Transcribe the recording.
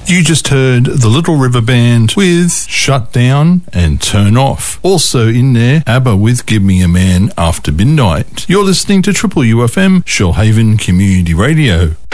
You just heard the Little River Band with Shut Down and Turn Off. Also in there, ABBA with Give Me a Man After Midnight. You're listening to Triple UFM, Shoalhaven Community Radio.